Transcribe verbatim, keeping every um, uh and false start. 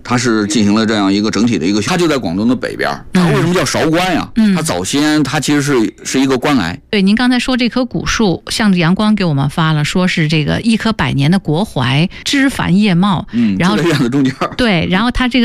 它是进行了这样一个整体的一个，它就在广东的北边。它为什么叫韶关呀？嗯，它早先它其实是是一个关隘。 对，您刚才说这棵古树，向着阳光给我们发了，说是这个一棵百年的国槐，枝繁叶茂， 嗯， 然后就在院子中间。 对，然后它这个